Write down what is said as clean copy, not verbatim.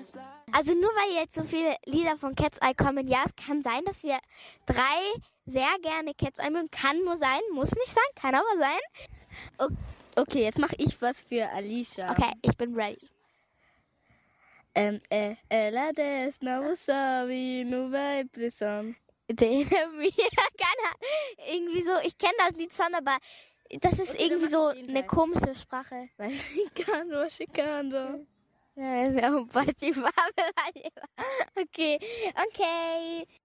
Also nur weil jetzt so viele Lieder von Cat's Eye kommen, ja, es kann sein, dass wir 3 sehr gerne Cat's Eye mögen. Kann nur sein, muss nicht sein, kann aber sein. Okay, jetzt mache ich was für Alicia. Okay, ich bin ready. La desna wasabi no vibrison. Irgendwie so, ich kenne das Lied schon, aber das ist irgendwie so eine komische Sprache. Chicano. Ja, das ist ja auch ein Beispiel. Okay.